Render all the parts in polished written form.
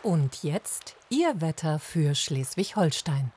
Und jetzt Ihr Wetter für Schleswig-Holstein.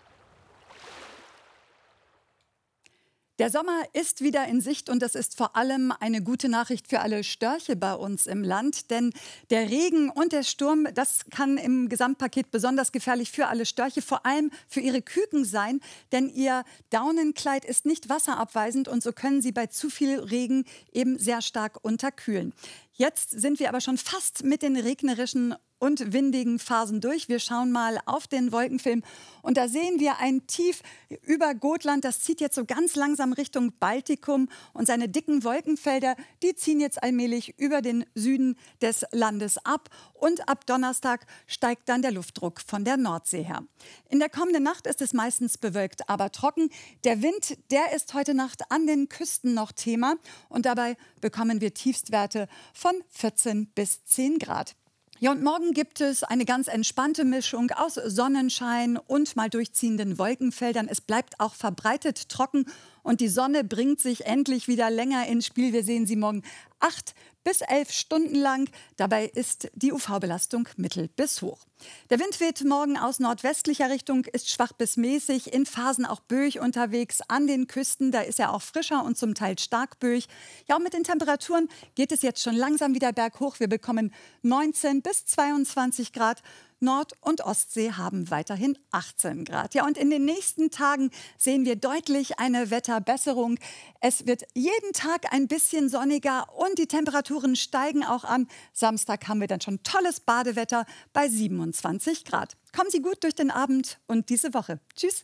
Der Sommer ist wieder in Sicht und das ist vor allem eine gute Nachricht für alle Störche bei uns im Land. Denn der Regen und der Sturm, das kann im Gesamtpaket besonders gefährlich für alle Störche, vor allem für ihre Küken sein. Denn ihr Daunenkleid ist nicht wasserabweisend und so können sie bei zu viel Regen eben sehr stark unterkühlen. Jetzt sind wir aber schon fast mit den regnerischen und windigen Phasen durch. Wir schauen mal auf den Wolkenfilm und da sehen wir ein Tief über Gotland. Das zieht jetzt so ganz langsam Richtung Baltikum und seine dicken Wolkenfelder, die ziehen jetzt allmählich über den Süden des Landes ab. Und ab Donnerstag steigt dann der Luftdruck von der Nordsee her. In der kommenden Nacht ist es meistens bewölkt, aber trocken. Der Wind, der ist heute Nacht an den Küsten noch Thema und dabei bekommen wir Tiefstwerte von 14 bis 10 Grad. Ja, und morgen gibt es eine ganz entspannte Mischung aus Sonnenschein und mal durchziehenden Wolkenfeldern. Es bleibt auch verbreitet trocken und die Sonne bringt sich endlich wieder länger ins Spiel. Wir sehen sie morgen 8 bis 11 Stunden lang. Dabei ist die UV-Belastung mittel bis hoch. Der Wind weht morgen aus nordwestlicher Richtung, ist schwach bis mäßig, in Phasen auch böig unterwegs an den Küsten. Da ist er auch frischer und zum Teil stark böig. Ja, und mit den Temperaturen geht es jetzt schon langsam wieder berghoch. Wir bekommen 19 bis 22 Grad. Nord- und Ostsee haben weiterhin 18 Grad. Ja, und in den nächsten Tagen sehen wir deutlich eine Wetterbesserung. Es wird jeden Tag ein bisschen sonniger und die Temperaturen steigen auch an. Samstag haben wir dann schon tolles Badewetter bei 27 Grad. Kommen Sie gut durch den Abend und diese Woche. Tschüss.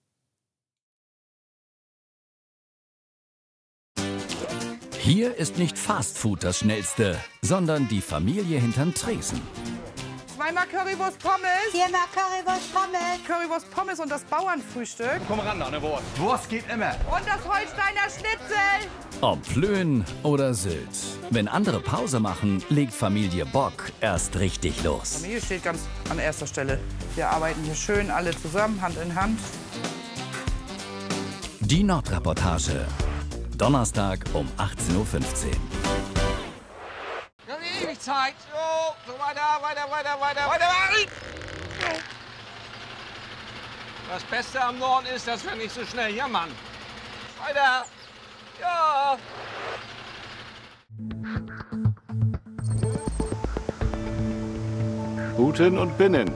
Hier ist nicht Fastfood das Schnellste, sondern die Familie hinterm Tresen. Zweimal Currywurst Pommes. Viermal Currywurst Pommes. Currywurst Pommes und das Bauernfrühstück. Komm ran, eine Wurst. Wurst geht immer. Und das Holsteiner Schnitzel. Ob Flöhen oder Sylt. Wenn andere Pause machen, legt Familie Bock erst richtig los. Familie steht ganz an erster Stelle. Wir arbeiten hier schön alle zusammen, Hand in Hand. Die Nordreportage. Donnerstag um 18:15 Uhr. Wir haben ewig Zeit. So weiter. Das Beste am Norden ist, dass wir nicht so schnell jammern. Weiter. Ja. Guten und Binnen.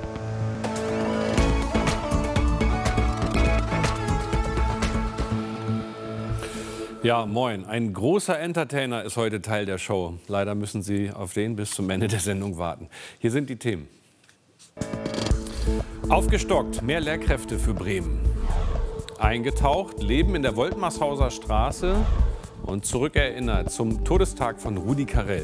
Ja, moin. Ein großer Entertainer ist heute Teil der Show. Leider müssen Sie auf den bis zum Ende der Sendung warten. Hier sind die Themen. Aufgestockt, mehr Lehrkräfte für Bremen. Eingetaucht, Leben in der Woltmarshauser Straße und zurückerinnert zum Todestag von Rudi Carrell.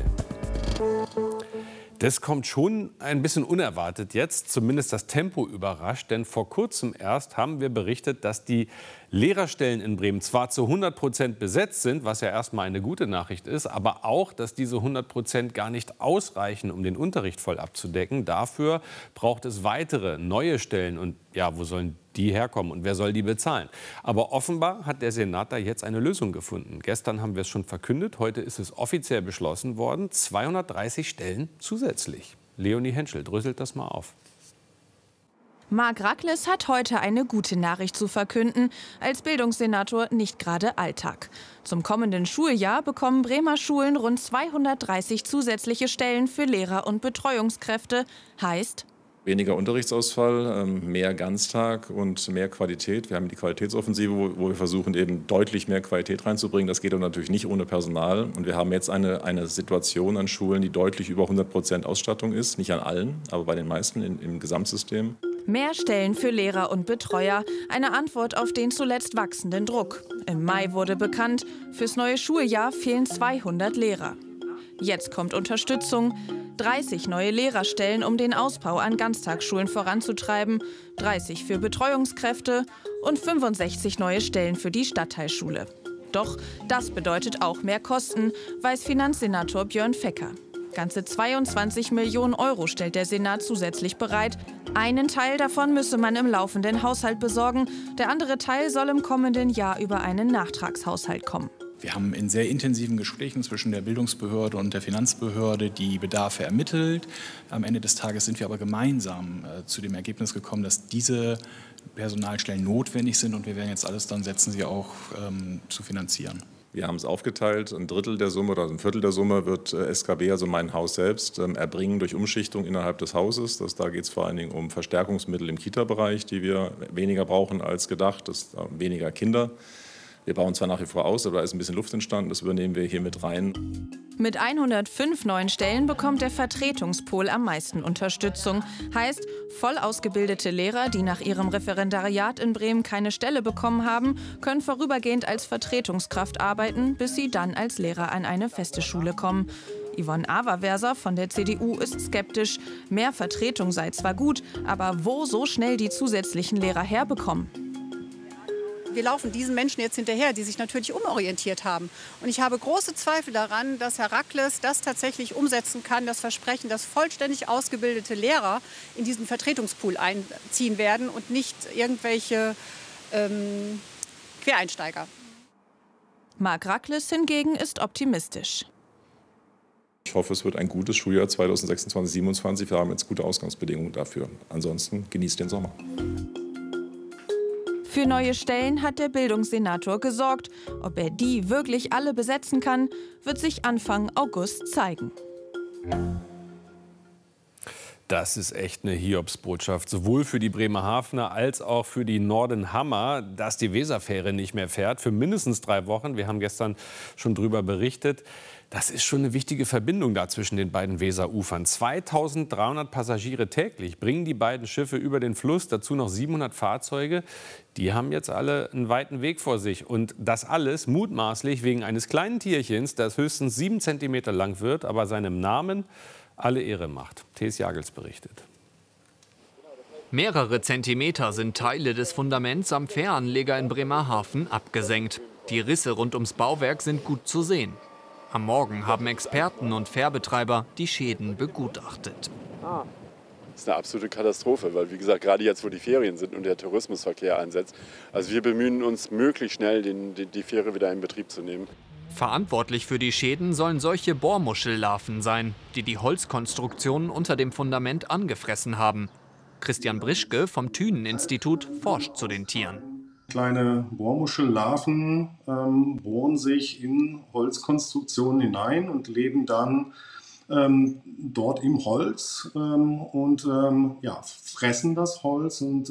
Das kommt schon ein bisschen unerwartet jetzt, zumindest das Tempo überrascht, denn vor kurzem erst haben wir berichtet, dass die Lehrerstellen in Bremen zwar zu 100% besetzt sind, was ja erstmal eine gute Nachricht ist, aber auch, dass diese 100% gar nicht ausreichen, um den Unterricht voll abzudecken. Dafür braucht es weitere neue Stellen und ja, wo sollen die herkommen und wer soll die bezahlen? Aber offenbar hat der Senat da jetzt eine Lösung gefunden. Gestern haben wir es schon verkündet, heute ist es offiziell beschlossen worden, 230 Stellen zusätzlich. Leonie Henschel dröselt das mal auf. Marc Racles hat heute eine gute Nachricht zu verkünden, als Bildungssenator nicht gerade Alltag. Zum kommenden Schuljahr bekommen Bremer Schulen rund 230 zusätzliche Stellen für Lehrer und Betreuungskräfte. Heißt weniger Unterrichtsausfall, mehr Ganztag und mehr Qualität. Wir haben die Qualitätsoffensive, wo wir versuchen, eben deutlich mehr Qualität reinzubringen. Das geht aber natürlich nicht ohne Personal. Und wir haben jetzt eine Situation an Schulen, die deutlich über 100% Ausstattung ist. Nicht an allen, aber bei den meisten im Gesamtsystem. Mehr Stellen für Lehrer und Betreuer. Eine Antwort auf den zuletzt wachsenden Druck. Im Mai wurde bekannt, fürs neue Schuljahr fehlen 200 Lehrer. Jetzt kommt Unterstützung. 30 neue Lehrerstellen, um den Ausbau an Ganztagsschulen voranzutreiben, 30 für Betreuungskräfte und 65 neue Stellen für die Stadtteilschule. Doch das bedeutet auch mehr Kosten, weiß Finanzsenator Björn Fecker. Ganze 22 Millionen Euro stellt der Senat zusätzlich bereit. Einen Teil davon müsse man im laufenden Haushalt besorgen. Der andere Teil soll im kommenden Jahr über einen Nachtragshaushalt kommen. Wir haben in sehr intensiven Gesprächen zwischen der Bildungsbehörde und der Finanzbehörde die Bedarfe ermittelt. Am Ende des Tages sind wir aber gemeinsam zu dem Ergebnis gekommen, dass diese Personalstellen notwendig sind und wir werden jetzt alles daran setzen, sie auch zu finanzieren. Wir haben es aufgeteilt, ein Drittel der Summe oder ein Viertel der Summe wird SKB, also mein Haus selbst, erbringen durch Umschichtung innerhalb des Hauses. Da geht es vor allen Dingen um Verstärkungsmittel im Kita-Bereich, die wir weniger brauchen als gedacht, weniger Kinder. Wir bauen zwar nach wie vor aus, aber da ist ein bisschen Luft entstanden, das übernehmen wir hier mit rein. Mit 105 neuen Stellen bekommt der Vertretungspol am meisten Unterstützung. Heißt, voll ausgebildete Lehrer, die nach ihrem Referendariat in Bremen keine Stelle bekommen haben, können vorübergehend als Vertretungskraft arbeiten, bis sie dann als Lehrer an eine feste Schule kommen. Yvonne Averwerser von der CDU ist skeptisch. Mehr Vertretung sei zwar gut, aber wo so schnell die zusätzlichen Lehrer herbekommen? Wir laufen diesen Menschen jetzt hinterher, die sich natürlich umorientiert haben. Und ich habe große Zweifel daran, dass Herr Rackles das tatsächlich umsetzen kann, das Versprechen, dass vollständig ausgebildete Lehrer in diesen Vertretungspool einziehen werden und nicht irgendwelche Quereinsteiger. Marc Rackles hingegen ist optimistisch. Ich hoffe, es wird ein gutes Schuljahr 2026/27. Wir haben jetzt gute Ausgangsbedingungen dafür. Ansonsten genießt den Sommer. Für neue Stellen hat der Bildungssenator gesorgt. Ob er die wirklich alle besetzen kann, wird sich Anfang August zeigen. Das ist echt eine Hiobsbotschaft, sowohl für die Bremerhavener als auch für die Nordenhammer, dass die Weserfähre nicht mehr fährt, für mindestens 3 Wochen. Wir haben gestern schon darüber berichtet. Das ist schon eine wichtige Verbindung da zwischen den beiden Weserufern. 2300 Passagiere täglich bringen die beiden Schiffe über den Fluss, dazu noch 700 Fahrzeuge. Die haben jetzt alle einen weiten Weg vor sich. Und das alles mutmaßlich wegen eines kleinen Tierchens, das höchstens 7 Zentimeter lang wird, aber seinem Namen alle Ehre macht. T.S. Jagels berichtet. Mehrere Zentimeter sind Teile des Fundaments am Fähranleger in Bremerhaven abgesenkt. Die Risse rund ums Bauwerk sind gut zu sehen. Am Morgen haben Experten und Fährbetreiber die Schäden begutachtet. Das ist eine absolute Katastrophe, weil, wie gesagt, gerade jetzt, wo die Ferien sind und der Tourismusverkehr einsetzt, also wir bemühen uns, möglichst schnell die Fähre wieder in Betrieb zu nehmen. Verantwortlich für die Schäden sollen solche Bohrmuschellarven sein, die die Holzkonstruktionen unter dem Fundament angefressen haben. Christian Brischke vom Thünen-Institut forscht zu den Tieren. Kleine Bohrmuschellarven bohren sich in Holzkonstruktionen hinein und leben dann dort im Holz und fressen das Holz und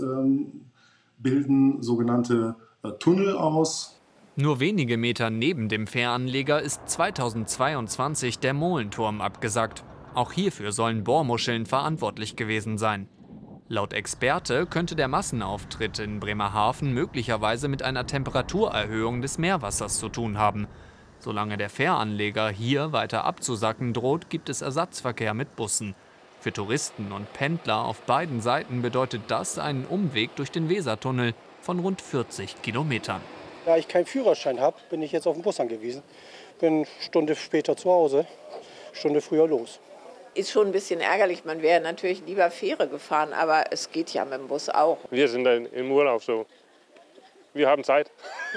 bilden sogenannte Tunnel aus. Nur wenige Meter neben dem Fähranleger ist 2022 der Molenturm abgesackt. Auch hierfür sollen Bohrmuscheln verantwortlich gewesen sein. Laut Experte könnte der Massenauftritt in Bremerhaven möglicherweise mit einer Temperaturerhöhung des Meerwassers zu tun haben. Solange der Fähranleger hier weiter abzusacken droht, gibt es Ersatzverkehr mit Bussen. Für Touristen und Pendler auf beiden Seiten bedeutet das einen Umweg durch den Wesertunnel von rund 40 Kilometern. Da ich keinen Führerschein habe, bin ich jetzt auf den Bus angewiesen. Bin eine Stunde später zu Hause, eine Stunde früher los. Ist schon ein bisschen ärgerlich. Man wäre natürlich lieber Fähre gefahren, aber es geht ja mit dem Bus auch. Wir sind dann im Urlaub so. Wir haben Zeit.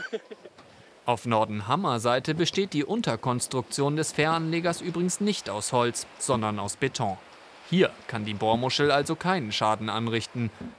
Auf Nordenhammer Seite besteht die Unterkonstruktion des Fähranlegers übrigens nicht aus Holz, sondern aus Beton. Hier kann die Bohrmuschel also keinen Schaden anrichten.